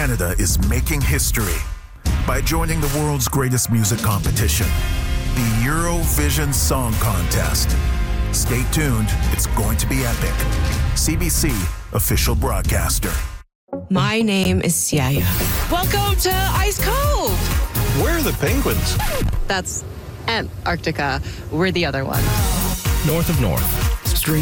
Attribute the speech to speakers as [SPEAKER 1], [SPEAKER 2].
[SPEAKER 1] Canada is making history by joining the world's greatest music competition, the Eurovision Song Contest. Stay tuned, it's going to be epic. CBC, official broadcaster.
[SPEAKER 2] My name is Siaya. Welcome to Ice Cove.
[SPEAKER 3] Where are the penguins?
[SPEAKER 2] That's Antarctica. We're the other one.
[SPEAKER 3] North of North.